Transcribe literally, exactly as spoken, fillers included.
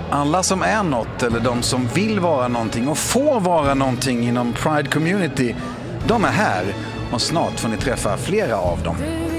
Alla som är något eller de som vill vara någonting och får vara någonting inom Pride Community, de är här och snart får ni träffa flera av dem.